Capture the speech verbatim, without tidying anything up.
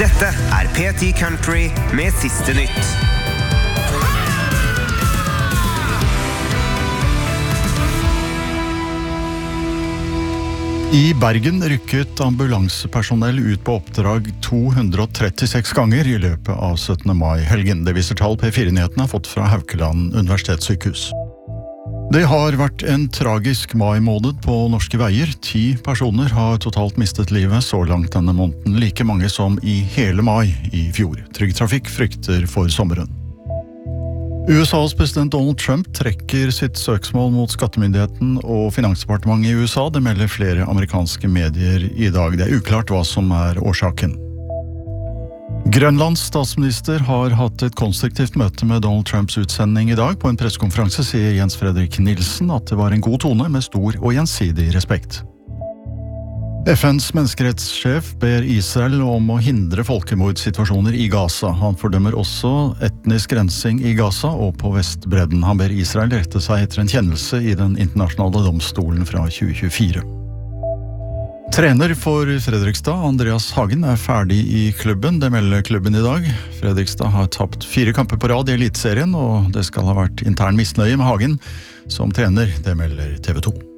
Dette er P ti Country med siste nytt. I Bergen rykket ambulansepersonell ut på oppdrag to hundre trettiseks ganger i løpet av syttende mai-helgen. Det viser tall P fire-nyhetene har fått fra Haukeland universitetssykehus. Det har vært en tragisk mai-måned på norske veier. Ti personer har totalt mistet livet så langt denne måneden, like mange som i hele mai i fjor. Trygg Trafikk frykter for sommeren. U S A's president Donald Trump trekker sitt søksmål mot skattemyndigheten og finansdepartementet i U S A. Det melder flere amerikanske medier i dag. Det er uklart hva som er årsaken. Grønlands statsminister har hatt et konstruktivt møte med Donald Trumps utsending i dag. På en pressekonferanse sier Jens Fredrik Nielsen at det var en god tone med stor og gjensidig respekt. F N's menneskerettssjef ber Israel om å hindre folkemordsituasjoner i Gaza. Han fordømmer også etnisk rensing i Gaza og på Vestbredden. Han ber Israel rette seg etter en kjennelse i den internasjonale domstolen fra tjue tjuefire. Trener for Fredrikstad, Andreas Hagen, er ferdig i klubben. Det melder klubben i dag. Fredrikstad har tapt fire kamper på rad i elitserien, og det skal ha vært intern misnøye med Hagen som trener. Det melder T V to.